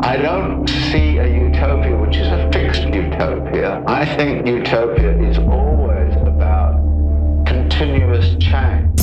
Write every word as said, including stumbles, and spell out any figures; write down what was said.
I don't see a utopia which is a fixed utopia. I think utopia is always about continuous change.